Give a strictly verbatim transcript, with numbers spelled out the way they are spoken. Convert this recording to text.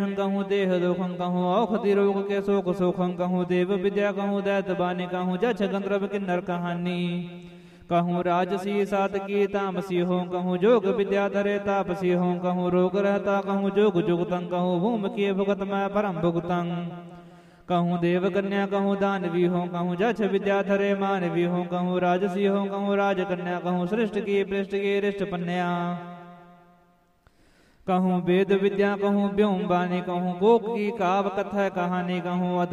भयं कहूँ देह दुखं कहूँ औखति रोग के शोक सुखं कहूँ देव विद्या कहूँ दैत बानी कहूँ जछ गंधर्व किन्नर कहानी कहूँ राजसी सात की तामसी हो कहूँ जोग विद्या धरे तापसी हो कहूँ रोग रहता कहूँ जोग जुगतं कहूँ भूम की भुगत मैं परम भुगतं कहूँ देव कन्या कहूँ दानवी हो कहूँ जछ विद्या धरे मानवी हो कहूँ राजसी हो कहूँ राजकन्या कहूँ सृष्ट की पृष्ठ की रिष्ट पन्या कहूँ वेद विद्या कहूँ व्योम बानी कहूँ गोक की काव कथा कहानी कहूँ